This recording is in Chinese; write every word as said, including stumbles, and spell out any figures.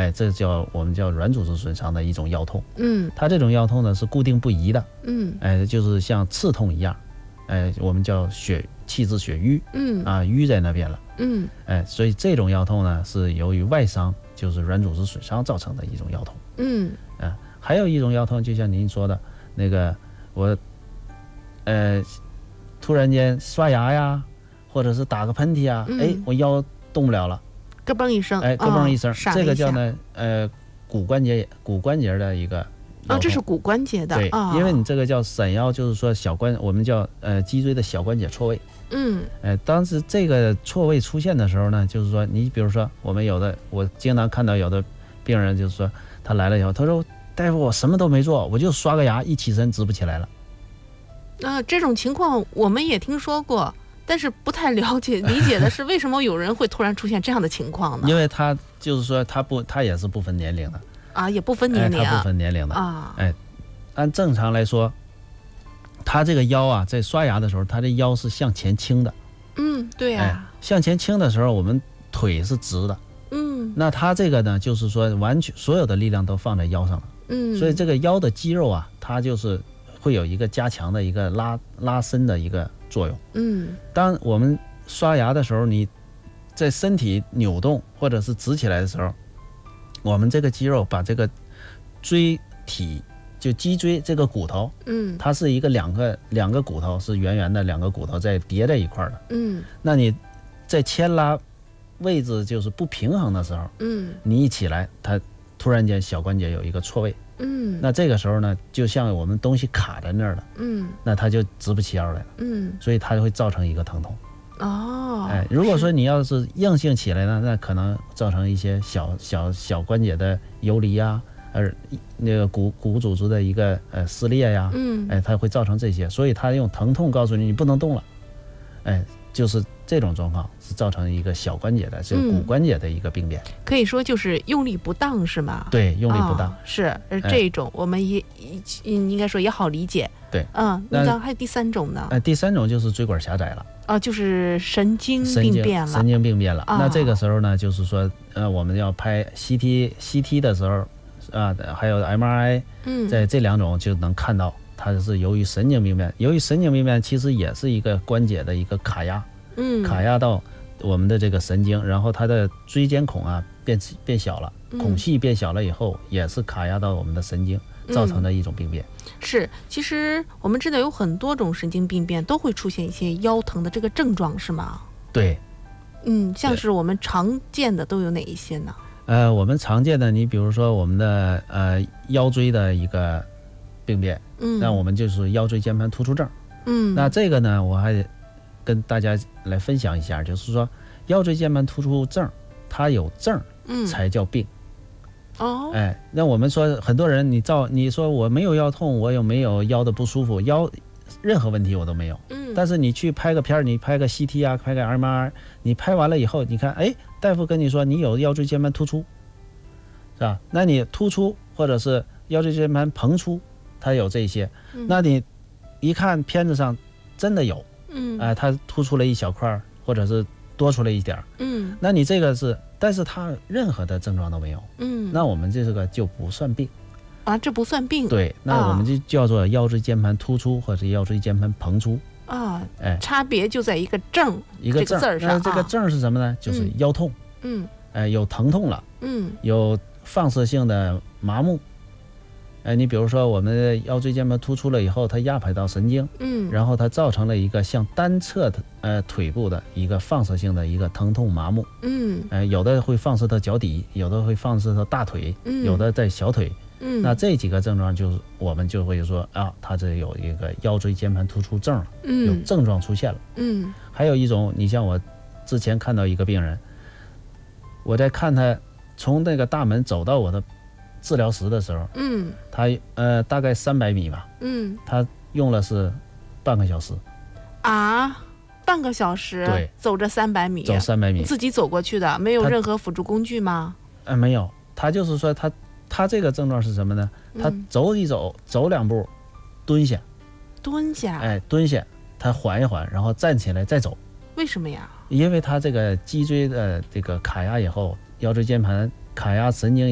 哎，这叫我们叫软组织损伤的一种腰痛。 嗯， 它这种腰痛呢是固定不移的。 嗯， 哎，就是像刺痛一样，哎，我们叫血气滞血瘀。 嗯啊，瘀在那边了。 嗯， 哎，所以这种腰痛呢是由于外伤，就是软组织损伤造成的一种腰痛。 嗯， 啊，还有一种腰痛，就像您说的那个，我，呃，突然间刷牙呀，或者是打个喷嚏啊， 嗯、 哎，我腰动不了了， 咯嘣一声， 哎，咯嘣一声， 哦、 这个叫呢，呃，骨关节骨关节的一个。 哦，这是骨关节的。 对、 哦， 因为你这个叫闪腰，就是说小关，我们叫呃脊椎的小关节错位。 嗯， 哎，当时这个错位出现的时候呢，就是说你比如说我们有的，我经常看到有的病人就是说他来了以后，他说大夫我什么都没做，我就刷个牙，一起身直不起来了。 啊、呃，这种情况我们也听说过，但是不太了解理解的是为什么有人会突然出现这样的情况呢？ 因为他就是说他不，他也是不分年龄的。 啊，也不分年龄， 哎、他不分年龄的啊。 哎，按正常来说，他这个腰啊，在刷牙的时候，他的腰是向前倾的。 嗯，对啊、 哎。向前倾的时候，我们腿是直的。 嗯。 那他这个呢，就是说完全所有的力量都放在腰上了。 嗯。 所以这个腰的肌肉啊，它就是会有一个加强的一个拉拉伸的一个作用。 嗯。 当我们刷牙的时候，你在身体扭动或者是直起来的时候，我们这个肌肉把这个椎体，就脊椎这个骨头， 嗯， 它是一个两个两个骨头是圆圆的两个骨头在叠在一块的。 嗯， 那你在牵拉位置就是不平衡的时候， 嗯， 你一起来，它突然间小关节有一个错位， 嗯， 那这个时候呢，就像我们东西卡在那儿了， 嗯， 那它就直不起腰来了， 嗯， 所以它会造成一个疼痛。 哦， 哎，如果说你要是硬性起来呢，那可能造成一些小小小关节的游离呀，而那个骨骨组织的一个呃撕裂呀， 嗯， 哎，它会造成这些，所以它用疼痛告诉你你不能动了，哎，就是这种状况是造成一个小关节的，是骨关节的一个病变， 嗯、可以说就是用力不当是吗？ 对，用力不当、 哦、是，而这种我们也、哎、应该说也好理解。 对， 嗯，那还有第三种呢？ 呃，第三种就是椎管狭窄了。 啊，就是神经病变了， 神经病变了、 啊。 那这个时候呢，就是说，呃，我们要拍 C T C T 的时候，啊，还有 M R I， 嗯， 在这两种就能看到，它是由于神经病变。由于神经病变，其实也是一个关节的一个卡压， 嗯， 卡压到我们的这个神经，然后它的椎间孔啊变变小了，孔隙变小了以后，也是卡压到我们的神经，造成的一种病变。 嗯、是，其实我们知道有很多种神经病变都会出现一些腰疼的这个症状，是吗？ 对， 嗯，像是我们常见的都有哪一些呢？ 呃，我们常见的，你比如说我们的呃腰椎的一个病变， 嗯， 那我们就是腰椎间盘突出症， 嗯， 那这个呢，我还跟大家来分享一下，就是说腰椎间盘突出症，它有症，嗯，才叫病。 哦， 哎，那我们说很多人，你照你说我没有腰痛，我有没有腰的不舒服，腰任何问题我都没有， 嗯， 但是你去拍个片，你拍个 C T 啊，拍个 M R I， 你拍完了以后，你看，哎，大夫跟你说你有腰椎间盘突出，是吧？那你突出或者是腰椎间盘膨出，它有这些， 嗯、 那你一看片子上真的有， 嗯， 哎、呃，它突出了一小块，或者是多出了一点， 嗯， 那你这个是，但是它任何的症状都没有， 嗯， 那我们这个就不算病。 啊，这不算病。 对，那我们就叫做腰椎间盘突出或者腰椎间盘膨出啊， 哎， 差别就在一个症一个字上。 那这个症是什么呢？就是腰痛， 嗯， 哎，有疼痛了， 嗯， 有放射性的麻木，哎，你比如说我们的腰椎间盘突出了以后，它压迫到神经， 嗯， 然后它造成了一个向单侧的呃腿部的一个放射性的一个疼痛麻木， 嗯， 哎，有的会放射到脚底，有的会放射到大腿， 嗯， 有的在小腿。 嗯， 那这几个症状就是我们就会说啊，它这有一个腰椎间盘突出症了， 嗯， 有症状出现了。 嗯， 还有一种，你像我之前看到一个病人，我在看他从那个大门走到我的治疗室的时候， 嗯， 他呃大概三百米吧， 嗯， 他用了是半个小时啊，半个小时， 对， 走这三百米， 走三百米， 自己走过去的，没有任何辅助工具吗？ 呃，没有，他就是说他。他这个症状是什么呢？他走一走，嗯、走两步，蹲下， 蹲下， 哎，蹲下，他缓一缓，然后站起来再走。 为什么呀？ 因为他这个脊椎的这个卡压以后，腰椎间盘卡压神经。